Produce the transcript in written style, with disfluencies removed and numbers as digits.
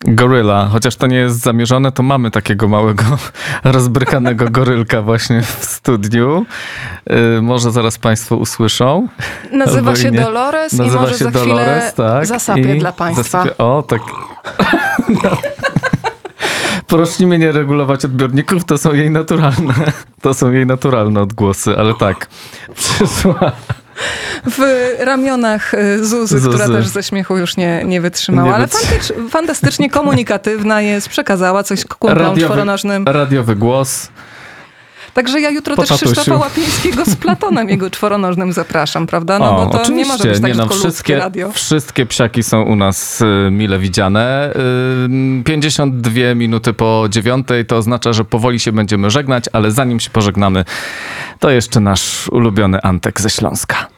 Goryla, chociaż to nie jest zamierzone, to mamy takiego małego, rozbrykanego gorylka właśnie w studniu. Może zaraz państwo usłyszą. Nazywa się Dolores i może za chwilę zasapie dla państwa. O, tak. Proszę mnie nie regulować odbiorników, to są jej naturalne odgłosy, ale tak, przyszła. W ramionach Zuzy, która też ze śmiechu już nie wytrzymała, ale fantastycznie komunikatywna jest, przekazała coś kumplom czworonożnym. Radiowy głos. Także ja jutro też Krzysztofa Łapińskiego z Platonem jego czworonożnym zapraszam, prawda? No bo to oczywiście. Nie może być tak, tylko ludzkie radio. Wszystkie psiaki są u nas mile widziane. 52 minuty po 9:00 to oznacza, że powoli się będziemy żegnać, ale zanim się pożegnamy, to jeszcze nasz ulubiony Antek ze Śląska.